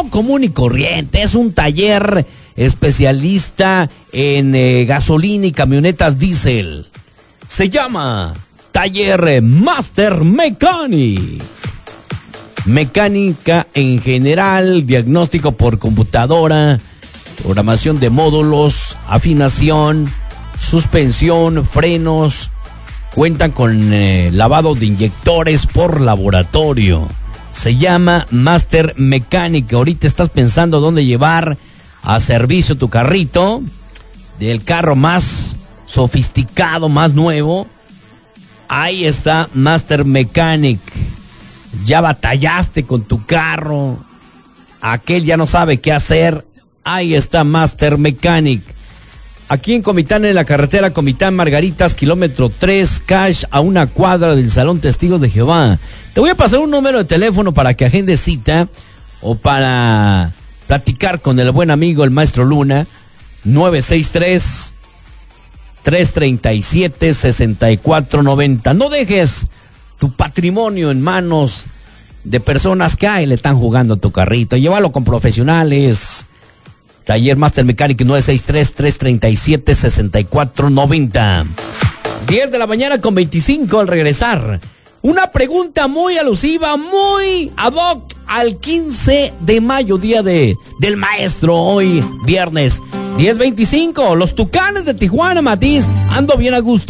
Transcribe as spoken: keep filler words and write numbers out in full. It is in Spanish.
común y corriente, es un taller especialista en eh, gasolina y camionetas diésel. Se llama Taller Master Mechanic. Mecánica en general, diagnóstico por computadora, programación de módulos, afinación, suspensión, frenos. Cuentan con eh, lavado de inyectores por laboratorio. Se llama Master Mechanic. Ahorita estás pensando dónde llevar a servicio tu carrito, del carro más sofisticado, más nuevo. Ahí está Master Mechanic. Ya batallaste con tu carro, aquel ya no sabe qué hacer. Ahí está Master Mechanic. Aquí en Comitán, en la carretera Comitán Margaritas, kilómetro tres, cash, a una cuadra del Salón Testigos de Jehová. Te voy a pasar un número de teléfono para que agendes cita o para platicar con el buen amigo, el maestro Luna. nueve seis tres, tres tres siete, seis cuatro nueve cero. No dejes tu patrimonio en manos de personas que ay, le están jugando a tu carrito. Llévalo con profesionales. Taller Master Mechanic nueve seis tres, tres tres siete, seis cuatro nueve cero. diez de la mañana con veinticinco al regresar. Una pregunta muy alusiva, muy ad hoc al quince de mayo, día de del maestro, hoy viernes diez veinticinco. Los Tucanes de Tijuana, Matiz, ando bien a gusto.